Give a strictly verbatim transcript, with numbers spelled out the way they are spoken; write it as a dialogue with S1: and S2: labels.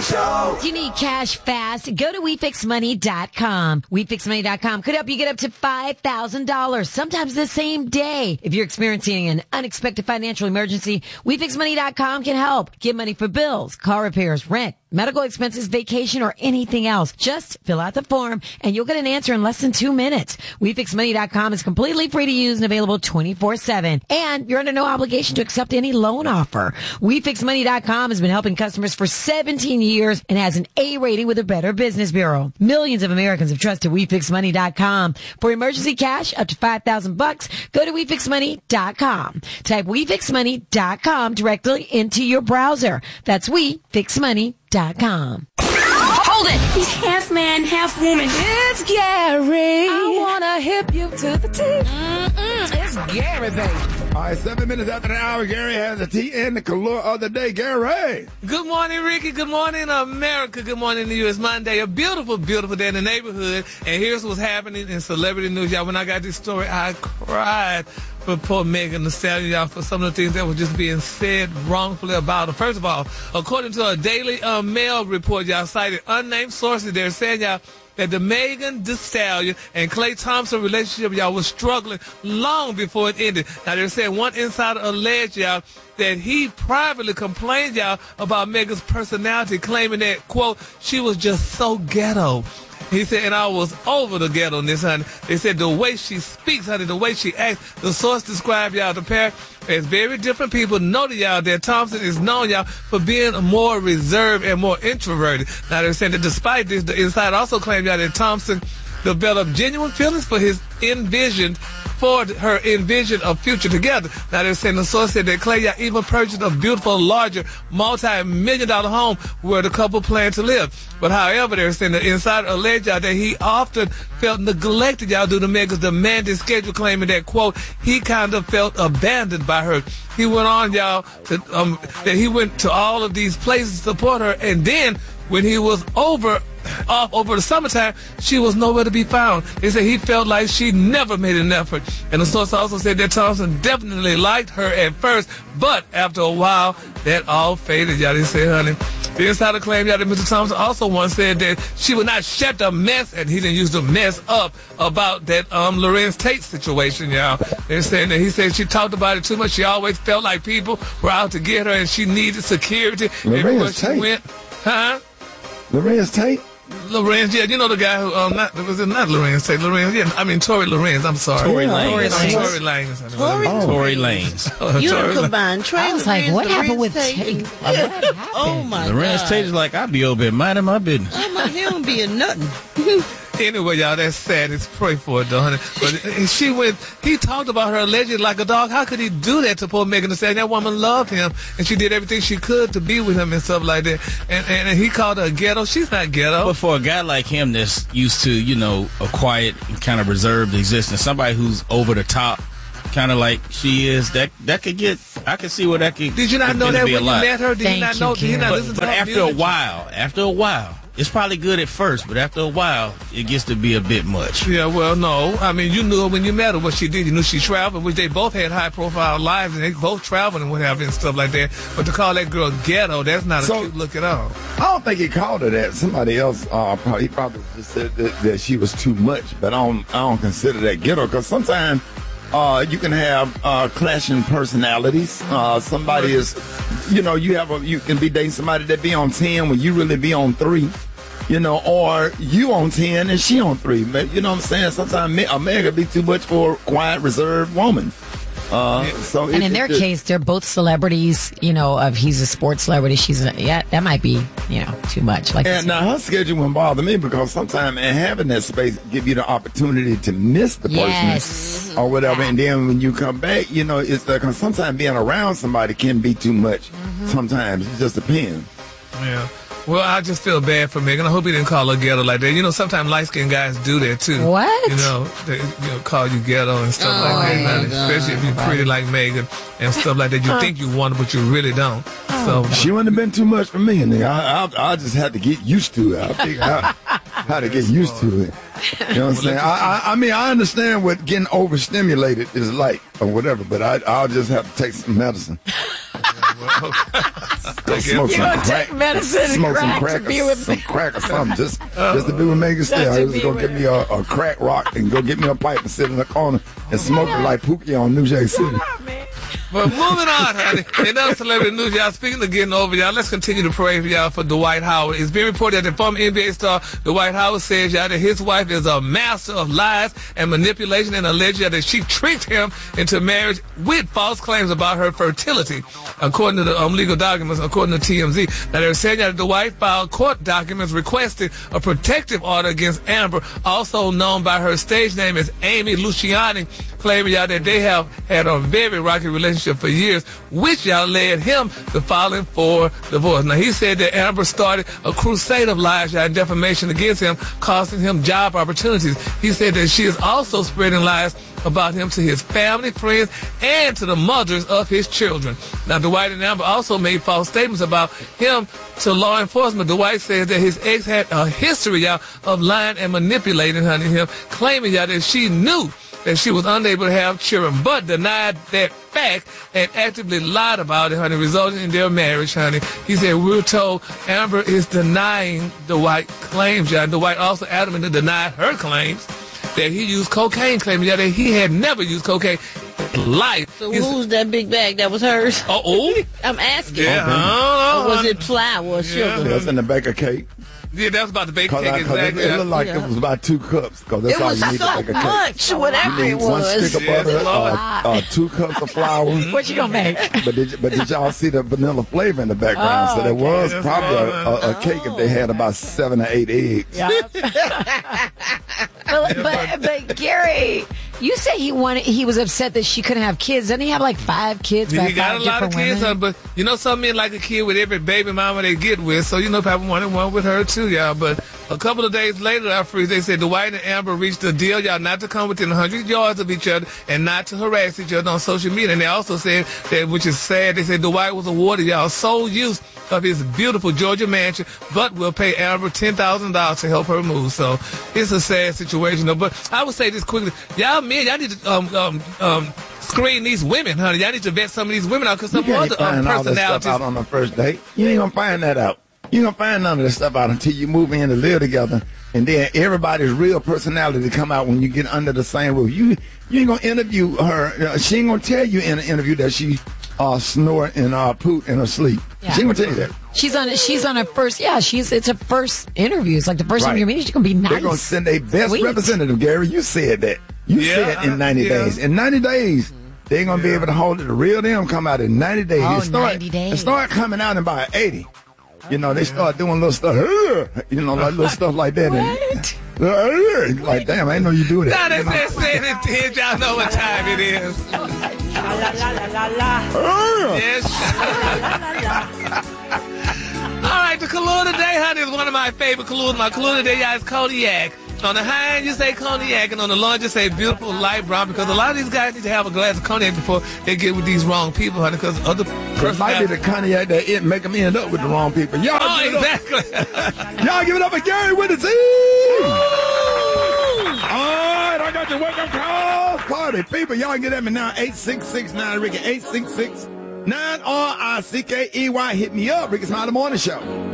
S1: Big Show.
S2: If you need cash fast, go to we fix money dot com. we fix money dot com could help you get up to five thousand dollars, sometimes the same day. If you're experiencing an unexpected financial emergency, we fix money dot com can help. Get money for bills, car repairs, rent, medical expenses, vacation, or anything else. Just fill out the form and you'll get an answer in less than two minutes. we fix money dot com is completely free to use and available twenty-four seven. And you're under no obligation to accept any loan offer. we fix money dot com has been helping customers for seventeen years and has an A rating with the Better Business Bureau. Millions of Americans have trusted we fix money dot com. For emergency cash up to five thousand bucks, go to we fix money dot com. Type we fix money dot com directly into your browser. That's we fix money dot com.
S3: Hold it! He's half man, half woman.
S2: It's Gary. I wanna hip you to the T. Mm-mm, it's Gary, baby.
S4: All right, seven minutes after the hour, Gary has the tea and the color of the day. Gary.
S5: Good morning, Ricky. Good morning, America. Good morning to you. It's Monday, a beautiful, beautiful day in the neighborhood. And here's what's happening in celebrity news. Y'all, when I got this story, I cried for poor Megan Thee Stallion, y'all, for some of the things that were just being said wrongfully about her. First of all, according to a Daily uh, Mail report, y'all cited unnamed sources, they're saying, y'all, that the Megan Thee Stallion and Klay Thompson relationship, y'all, was struggling long before it ended. Now, they're saying one insider alleged, y'all, that he privately complained, y'all, about Megan's personality, claiming that, quote, she was just so ghetto. He said, and I was over the ghetto-ness, honey. They said the way she speaks, honey, the way she acts, the source described, y'all, the pair as very different people. Noted, y'all, that Thompson is known, y'all, for being more reserved and more introverted. Now, they're saying that despite this, the insider also claimed, y'all, that Thompson developed genuine feelings for his envisioned for her envision of future together. Now, they're saying the source said that Klay even purchased a beautiful, larger, multi-million dollar home where the couple planned to live. But however, they're saying the insider alleged, y'all, that he often felt neglected, y'all, due to Megan's demanding schedule, claiming that, quote, he kind of felt abandoned by her. He went on, y'all, to, um, that he went to all of these places to support her, and then when he was over off over the summertime, she was nowhere to be found. They said he felt like she never made an effort. And the source also said that Thompson definitely liked her at first, but after a while, that all faded, y'all. They said, honey. The insider claimed, y'all, that Mister Thompson also once said that she would not shut the mess, and he didn't use the mess up about that um Lorenz Tate situation, y'all. They're saying that he said she talked about it too much. She always felt like people were out to get her, and she needed security everywhere she went. Huh?
S4: Lorenz Tate?
S5: Lorenz, yeah, you know the guy who, um, not, was it not Lorenz Tate, Lorenz, yeah, I mean, Tory Lorenz, I'm sorry.
S6: Tory Lanez.
S5: Tory Lanez.
S6: Tory Lanez. Tory Lanez.
S5: Oh,
S7: You
S5: Tory
S7: done combined Trey
S2: I was like,
S7: Lorenz,
S2: what
S7: Lorenz
S2: happened with
S7: Tate?
S2: Tate? What happened?
S7: Oh, my
S6: Lorenz
S7: God.
S6: Tate is like, I be over here minding my business.
S7: I'm like, he don't be a nothing.
S5: Anyway, y'all, that's sad. It's pray for it, though, honey. But she went, he talked about her allegedly like a dog. How could he do that to poor Megan Thee Stallion? That woman loved him, and she did everything she could to be with him and stuff like that. And, and, and he called her ghetto. She's not ghetto.
S6: But for a guy like him that's used to, you know, a quiet and kind of reserved existence, somebody who's over the top, kind of like she is, that that could get, I could see where that could
S5: Did you not know that when you met her? Did
S2: Thank
S5: you not
S2: you,
S5: know? Did you not
S2: Gary.
S5: listen
S6: But
S5: to her
S6: after a
S5: music?
S6: while, after a while, it's probably good at first, but after a while, it gets to be a bit much.
S5: Yeah, well, no. I mean, you knew her when you met her, what she did. You knew she traveled, which they both had high-profile lives, and they both traveled and whatever and stuff like that. But to call that girl ghetto, that's not a
S4: So-
S5: cute look at all.
S4: I don't think he called her that. Somebody else, uh, probably, he probably just said that, that she was too much. But I don't, I don't consider that ghetto, because sometimes uh, you can have uh, clashing personalities. Uh, somebody is, you know, you have a, you can be dating somebody that be on ten when you really be on three. You know, or you on ten and she on three. But you know what I'm saying? Sometimes a man could be too much for a quiet, reserved woman. Uh, so
S2: And
S4: it,
S2: in their
S4: it,
S2: case, they're both celebrities. You know, of he's a sports celebrity, she's a, yeah, that might be, you know, too much. Like,
S4: And now her schedule wouldn't bother me, because sometimes and having that space give you the opportunity to miss the person
S2: yes,
S4: or whatever. And then when you come back, you know, it's the, cause sometimes being around somebody can be too much.
S2: Mm-hmm.
S4: Sometimes it just depends.
S5: Yeah. Well, I just feel bad for Megan. I hope he didn't call her ghetto like that. You know, sometimes light-skinned guys do that, too.
S2: What?
S5: You know, they you know, call you ghetto and stuff
S7: Oh,
S5: like that.
S7: my
S5: Now,
S7: God.
S5: especially if you're pretty like Megan and stuff like that. You think you want it, but you really don't. So
S4: She wouldn't have been too much for me, nigga. I, I, I just had to get used to it. I think I had to get used to it. You know what I'm saying? I, I, I mean, I understand what getting overstimulated is like or whatever, but I, I'll just have to take some medicine. Go smoke
S2: You
S4: some
S2: don't
S4: crack.
S2: take medicine and
S4: Smoke some
S2: crack
S4: crack
S2: to be
S4: or
S2: with
S4: some
S2: me.
S4: crack or something. Just, just to be with Megan
S2: Just
S4: Thee
S2: to
S4: Stallion.
S2: be
S4: Just go
S2: with
S4: get me a, a crack rock and go get me a pipe and sit in the corner and smoke it like Pookie on New Jack City.
S5: But moving on, honey. In other celebrity news, y'all, speaking of getting over, y'all, let's continue to pray for y'all for Dwight Howard. It's been reported that the former N B A star Dwight Howard says, y'all, that his wife is a master of lies and manipulation and alleged that she tricked him into marriage with false claims about her fertility, according to the um, legal documents, according to T M Z. Now, they're saying that Dwight filed court documents requesting a protective order against Amber, also known by her stage name as Amy Luciani, claiming, y'all, that they have had a very rocky relationship for years, which, y'all, led him to filing for divorce. Now, he said that Amber started a crusade of lies, y'all, and defamation against him, costing him job opportunities. He said that she is also spreading lies about him to his family, friends, and to the mothers of his children. Now, Dwight and Amber also made false statements about him to law enforcement. Dwight says that his ex had a history, y'all, of lying and manipulating, honey, him, claiming, y'all, that she knew that she was unable to have children, but denied that fact and actively lied about it, honey, resulting in their marriage, honey. He said, we're told Amber is denying Dwight claims, y'all. Dwight also adamantly denied her claims that he used cocaine, claiming that he had never used cocaine in life.
S7: So
S5: He's-
S7: who's that big bag? That was hers?
S5: Uh-oh.
S7: I'm asking.
S5: Yeah, I don't
S7: Or
S5: know.
S7: was it flour or sugar?
S4: That's in the back of cake.
S5: Yeah, that was about the bake
S4: Cause,
S5: cake,
S4: I, cause
S5: exactly.
S4: it, it looked like
S7: Yeah.
S4: it was about two cups. Cause that's
S7: It
S4: all
S7: was
S4: you need to
S7: so
S4: make a cake.
S7: much, whatever
S4: You
S7: it
S4: need one
S7: was.
S4: stick of
S5: Yes,
S4: butter,
S5: Lord.
S4: uh, uh, two cups of flour.
S2: What you gonna make?
S4: But did, but did y'all see the vanilla flavor in the background?
S2: Oh,
S4: so there
S2: okay.
S4: was
S5: Yes,
S4: probably
S5: Lord.
S4: a, a, a cake if they had about seven or eight eggs.
S2: Yeah. but, but, but Gary, you say he wanted. He was upset that she couldn't have kids. Doesn't he have like five kids? by
S5: He got a
S2: five
S5: lot of
S2: different
S5: kids,
S2: women?
S5: honey, but you know, some men like a kid with every baby mama they get with. So you know, Papa wanted one with her too, y'all. But a couple of days later, after they said Dwight and Amber reached a deal, y'all, not to come within one hundred yards of each other and not to harass each other on social media. And they also said that, which is sad, they said Dwight was awarded, y'all, sole use of his beautiful Georgia mansion, but will pay Amber ten thousand dollars to help her move. So it's a sad situation, though. But I would say this quickly, y'all men, y'all need to um um um. screen these women, honey. Y'all need to vet some of these women out because some
S4: You can't
S5: other um,
S4: find all that stuff
S5: personalities.
S4: out on the first date. You ain't gonna find that out. You ain't gonna find none of that stuff out until you move in to live together, and then everybody's real personality come out when you get under the same roof. You you ain't gonna interview her. Uh, she ain't gonna tell you in an interview that she uh, snort and uh, poop in her sleep.
S2: Yeah.
S4: She ain't gonna tell you that.
S2: She's on. She's on her first. Yeah, she's. It's her first interview. It's like the first time
S4: Right.
S2: you're meeting. She's gonna be nice.
S4: They're gonna send a best
S2: Sweet.
S4: representative, Gary. You said that. You
S5: Yeah,
S4: said in ninety
S5: yeah.
S4: days. In ninety days, they're gonna be able to hold it. The real them come out in ninety days.
S2: Oh,
S4: It start,
S2: ninety days.
S4: It start coming out in about eighty. You know, they start doing little stuff. "Ugh," You know, like little stuff like that.
S2: What?
S4: And, "Ugh," like, damn, I didn't know you do
S5: Now
S4: that.
S5: they just said it did. Y'all know what time it is.
S4: Ugh.
S5: Yes. All right, the Kahlua today, honey, is one of my favorite Kahluas. My Kahlua today, y'all, is cognac. On the high end, you say cognac, and on the low end, you say beautiful light brown, because a lot of these guys need to have a glass of cognac before they get with these wrong people, honey, because other
S4: It might be the cognac that it make them end up with the wrong people. Y'all,
S5: Oh,
S4: give it up.
S5: exactly.
S4: Y'all give it up for Gary with the team. All right, I got your wake-up call. Party people, y'all get at me now. eight six six nine Ricky, eight six six nine R I C K E Y. Hit me up, Ricky Smiley Morning Show.